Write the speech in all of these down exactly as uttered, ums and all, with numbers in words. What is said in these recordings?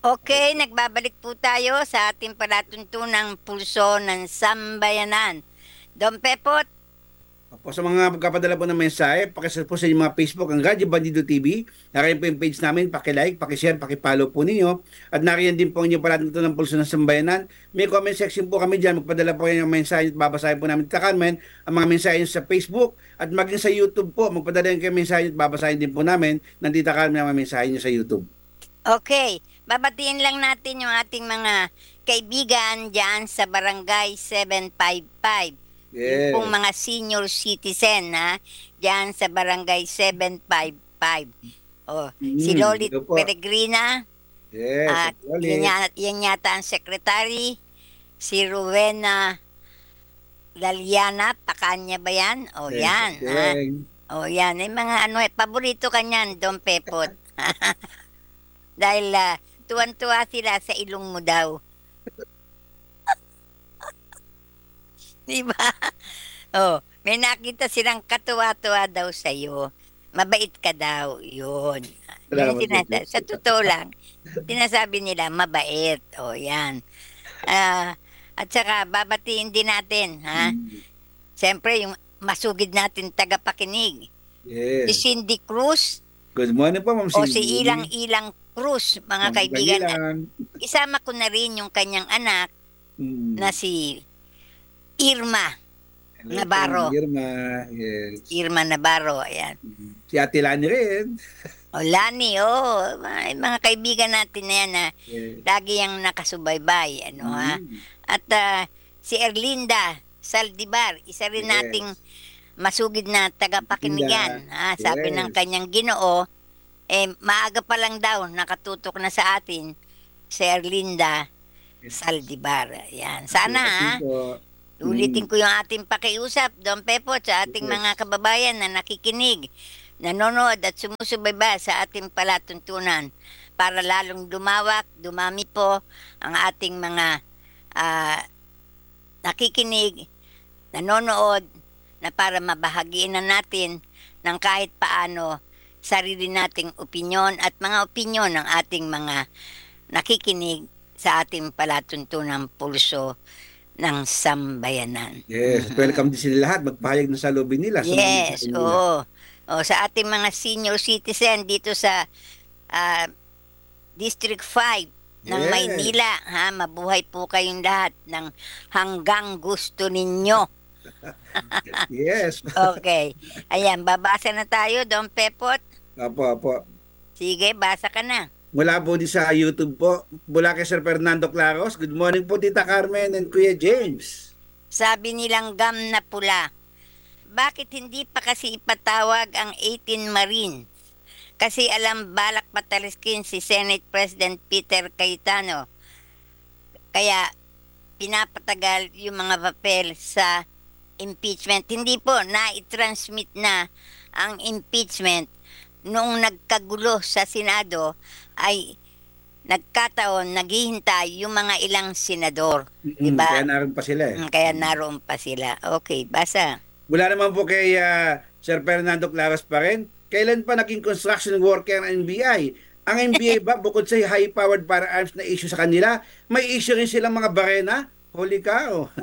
Okay, nagbabalik po tayo sa ating palatuntunang pulso ng sambayanan. Don Pepot, Opo, sa mga magkapadala po ng mensahe, pakisearch po sa inyong mga Facebook, ang Radyo Bandido T V. Nariyan po yung page namin, pakilike, pakishare, pakipollow po ninyo. At nariyan din po ang inyong palatunto ng Pulso ng Sambayanan. May comment section po kami dyan. Magpadala po kayo ng mensahe at babasahin po namin. Tita Carmen, ang mga mensahe nyo sa Facebook at maging sa YouTube po. Magpadala kayo ng mensahe at babasahin din po namin ng Tita Carmen ang mga mensahe nyo sa YouTube. okay. Babatiin lang natin yung ating mga kaibigan dyan sa Barangay seven five five. Yung pong Yes. mga senior citizen ha, dyan sa Barangay seven five five. Oh, si Mm, Lolit ito po. Peregrina, Yes, at ito yan, ulit. ya- yan yata ang secretary, si Rowena Laliana, Pakanya ba yan? O Yes, yan, ha? Jeng. O yan, may mga ano eh, paborito ka niyan, Don Pepot. Dahil ah, tuwan-tuwa sila sa ilong mo daw. Di ba? Oh, may nakita silang katuwa-tuwa daw sa'yo. Mabait ka daw, yun. Yan ang Salamat po. sinasabi. Sa totoo lang, sinasabi nila, mabait. O, yan. Ah, at saka, babatiin din natin, ha? Mm, Siyempre, yung masugid natin tagapakinig. Si yes. Cindy Cruz Good morning po, Ma'am o si Cindy. Ilang-Ilang Cruz, mga Ma'am kaibigan. At Ilang. isama ko na rin yung kanyang anak na Mm. si Irma Hello po, Ma'am Navarro. Irma. Yes. Irma Navarro, ayan. Mm. Si Ate Lani rin. O Lani, oh, mga, mga kaibigan natin na yan na Yes. lagi yung nakasubaybay, ano ha. Mm. At ah, si Erlinda Saldivar, isa rin nating Yes. masugid na Linda. tagapakinggan. Ha? Sabi ng Yes. kanyang Ginoo, eh, maaga pa lang daw nakatutok na sa atin si Erlinda Saldivar. Yan. Sana ha, Blessing po. ulitin Mm. ko yung ating pakiusap, Don Pepo, sa ating mga Yes. kababayan na nakikinig, nanonood at sumusubaybay sa ating palatuntunan para lalong lumawak, dumami po ang ating mga ah, nakikinig, nanonood, na para mabahagiin na natin ng kahit paano sarili nating opinyon at mga opinyon ng ating mga nakikinig sa ating palatuntunang pulso ng sambayanan. Yes. Mhm. Welcome din sila lahat. Magpahayag na sa lobby nila sa mga mensahe Yes, nila. oo. O, sa ating mga senior citizen dito sa ah, District five ng Yes. Maynila, ha, mabuhay po kayong lahat ng hanggang gusto ninyo. Yes. Okay. Ayan, babasa na tayo, Don Pepot. Apo, apo. Sige, basa ka na. Mula po din sa YouTube po. Mula kay Sir Fernando Claros. Good morning po, Tita Carmen and Kuya James. Sabi nilang gam na pula. Bakit hindi pa kasi ipatawag ang eighteen Marine? Kasi alam balak pataliskin si Senate President Peter Cayetano. Kaya pinapatagal yung mga papel sa impeachment. Hindi po, na-transmit na ang impeachment noong nagkagulo sa Senado ay nagkataon, naghihintay yung mga ilang senador. Di Mm, ba? kaya naroon pa sila eh. Mm, Kaya Mm. naroon pa sila. Okay, basa. Mula naman po kay ah, Sir Fernando Claros pa rin. Kailan pa naging construction worker ang N B I? Ang N B I ba, bukod sa high-powered firearms na issue sa kanila, may issue rin silang mga barena? Holy cow.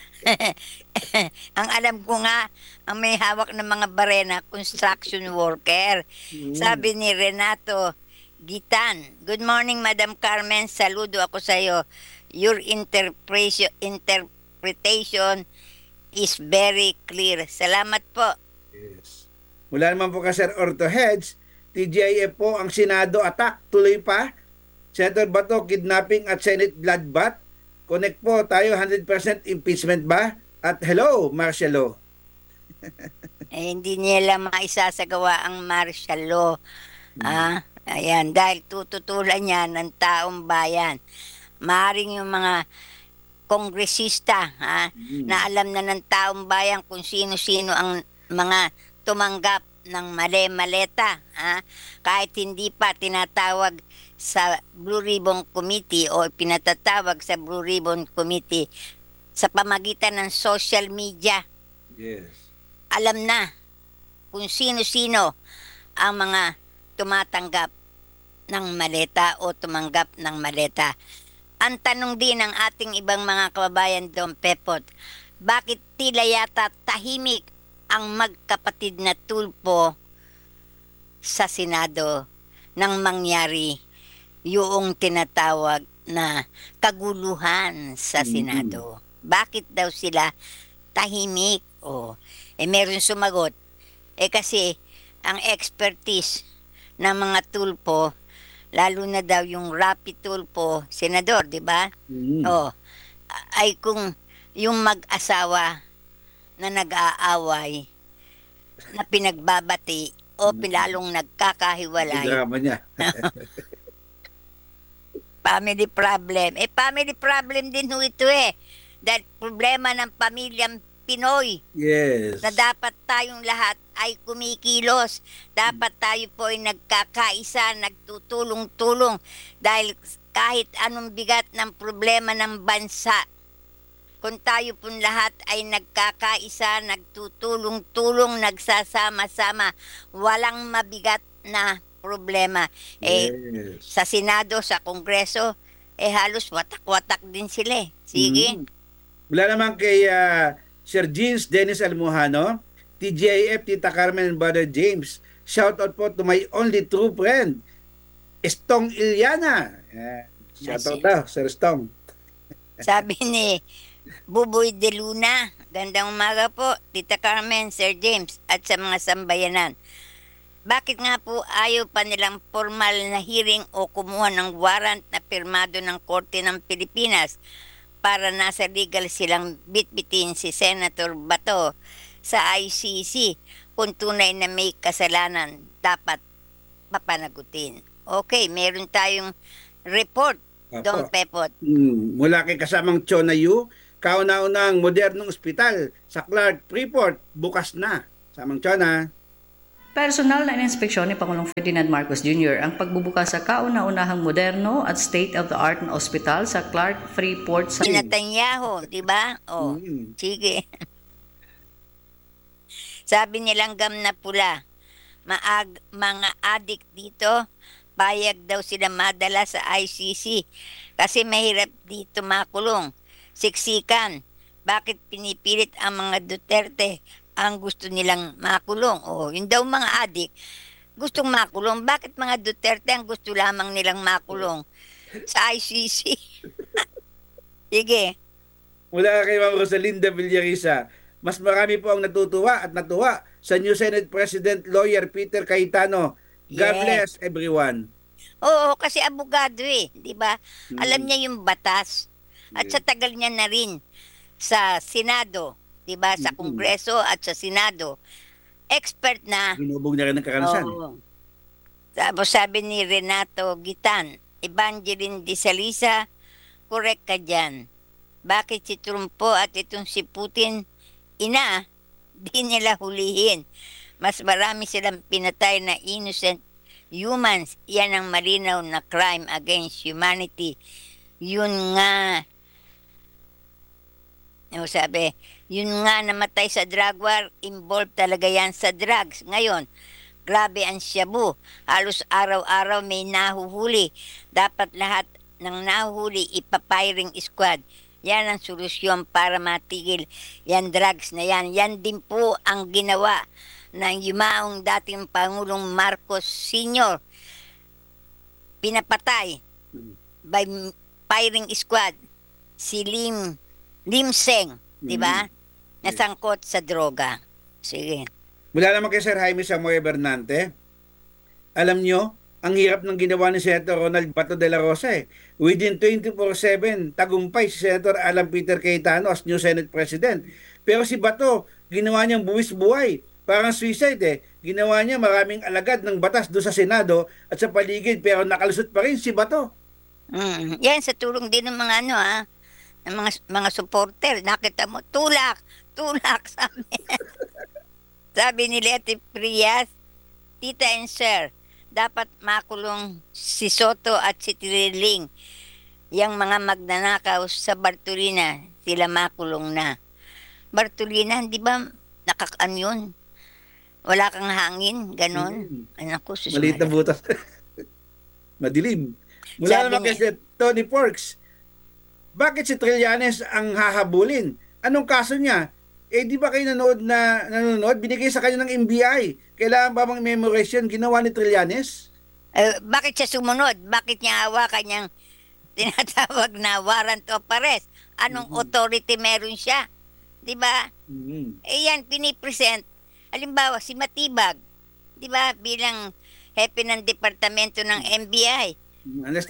Ang alam ko nga, ang may hawak ng mga barena, construction worker. Mm. Sabi ni Renato Gitan, Good morning, Madam Carmen. Saludo ako sa iyo. Your interpretation, interpretation is very clear. Salamat po. Yes. Mula naman po kay Sir Orto Heads, T G I F po ang Senado attack. Tuloy pa. Senator Bato, kidnapping at Senate bloodbath. Connect po tayo, one hundred percent impeachment ba? At hello, Marcelo. Eh, hindi nila maisasagawa ang martial law. Mm. Ah, ayan, dahil tututulan yan ng taong bayan. Maaring yung mga kongresista ha, na Mm. alam na ng taong bayan kung sino-sino ang mga tumanggap ng mali-maleta. Ha? Kahit hindi pa tinatawag sa Blue Ribbon Committee o pinatatawag sa Blue Ribbon Committee sa pamagitan ng social media, Yes. alam na kung sino-sino ang mga tumatanggap ng maleta o tumanggap ng maleta. Ang tanong din ng ating ibang mga kababayan doon, Pepot, bakit tila yata tahimik ang magkapatid na Tulfo sa Senado nang mangyari yung tinatawag na kaguluhan sa Senado? Bakit daw sila tahimik? O, eh meron sumagot, eh kasi ang expertise ng mga Tulfo, lalo na daw yung Rapi Tulfo, senador, di ba? Mm. O, ay kung yung mag-asawa na nag-aaway, na pinagbabati, o pilalong Yung nagkakahiwalay, drama niya. family problem. Eh, family problem din ho ito eh. Dahil problema ng pamilyang Pinoy Yes. na dapat tayong lahat ay kumikilos. Dapat tayo po ay nagkakaisa, nagtutulong-tulong. Dahil kahit anong bigat ng problema ng bansa, kung tayo pong lahat ay nagkakaisa, nagtutulong-tulong, nagsasama-sama, walang mabigat na problema. Eh, Yes. sa Senado, sa Kongreso, eh halos watak-watak din sila eh. Sige. Mm. Mula naman kay ah, Sir Jeans Dennis Almohano, T G I F, Tita Carmen and Brother James. Shout out po to my only true friend, Stong Iliana. Yeah. Shout out Nice. daw, Sir Stong. Sabi ni Buboy de Luna, gandang umaga po, Tita Carmen, Sir James, at sa mga sambayanan. Bakit nga po ayaw pa nilang formal na hearing o kumuha ng warrant na pirmado ng Korte ng Pilipinas para nasa legal silang bitbitin si Senator Bato sa I C C kung tunay na may kasalanan dapat papanagutin? Okay, meron tayong report, Apo. Don Pepot. Mm, mula kay kasamang Chona Yu, kauna-unang modernong ospital sa Clark Freeport, bukas na. Samang Chona. Personal na inspeksyon ni Pangulong Ferdinand Marcos Junior ang pagbubukas sa kauna-unahang moderno at state-of-the-art na ospital sa Clark Freeport sa... Si Netanyahu, di ba? Oh, Mm. sige. Sabi nilang gam na pula, maag, mga adik dito, payag daw sila madala sa I C C kasi mahirap dito makulong. Siksikan, bakit pinipilit ang mga Duterte ang gusto nilang makulong? O, yun daw mga adik, gustong makulong. Bakit mga Duterte ang gusto lamang nilang makulong sa I C C? Sige. Mula kay Ma'am Rosalinda Villarisa, mas marami po ang natutuwa at natuwa sa new Senate President Lawyer Peter Cayetano. God Yes. bless everyone. Oo, kasi abogado eh, di ba? Mm. Alam niya yung batas. At Yeah. sa tagal niya na rin sa Senado, di ba? Sa Mm. Kongreso at sa Senado. Expert na. Ginubog na rin ng karanasan. Oo. Tapos sabi ni Renato Gitan, Evangeline de Salisa, correct ka dyan. Bakit si Trumpo at itong si Putin, ina, di nila hulihin. Mas marami silang pinatay na innocent humans. Yan ang malinaw na crime against humanity. Yun nga, ano sabi, yun nga namatay sa drug war, involved talaga yan sa drugs. Ngayon, grabe ang shabu. Halos araw-araw may nahuhuli. Dapat lahat ng nahuhuli ipapiring squad. Yan ang solusyon para matigil yan drugs na yan. Yan din po ang ginawa ng yumaong dating Pangulong Marcos Senior Pinapatay by firing squad si Lim Lim Seng, di ba? Mm. Nasangkot sa droga. Sige. Mula naman kay Sir Jaime Samuel Bernante, alam nyo, ang hirap ng ginawa ni Senator Ronald Bato de la Rosa eh. Within twenty-four seven, tagumpay si Senator Alan Peter Cayetano as new Senate President. Pero si Bato, ginawa niyang buwis buhay. Parang suicide eh. Ginawa niya maraming alagad ng batas doon sa Senado at sa paligid pero nakalusot pa rin si Bato. Mm. Yan sa tulong din ng mga ano ah, ng mga mga supporter. Nakita mo, tulak, tulak sabi. Sabi ni Leti Frias, Tita and Sir, dapat makulong si Soto at si Tiriling. Yang mga magnanakaw sa Bartolina, sila makulong na. Bartolina, di ba nakakan yun? Wala kang hangin, ganon. Mm. Anak ko, sus Maliit na Maria. butas. madilim. Mula Sabi naman kay niya- Tony Porks, bakit si Trillanes ang hahabulin? Anong kaso niya? Eh, di ba kayo nanood na nanonood? Binigay sa kanya ng M B I. Kailangan ba bang memorization ginawa ni Trillanes? Eh, bakit siya sumunod? Bakit niya hawakan niyang tinatawag na warrant of arrest? Anong authority meron siya? Di ba? Mm. Eh yan, pinipresent. Halimbawa, si Matibag, di ba, bilang hepe ng departamento ng M B I. Unless